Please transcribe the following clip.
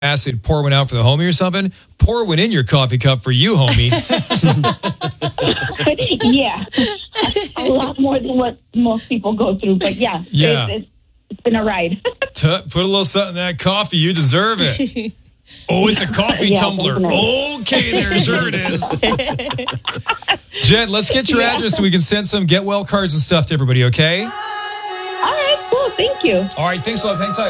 acid, pour one out for the homie or something. Pour one in your coffee cup for you, homie. Yeah. A lot more than what most people go through. But yeah. It's been a ride. Put a little something in that coffee. You deserve it. Oh, it's a coffee tumbler. Okay, there, sure it is. Jen, let's get your address so we can send some get well cards and stuff to everybody, okay? All right, cool. Thank you. All right, thanks a lot. Hang tight.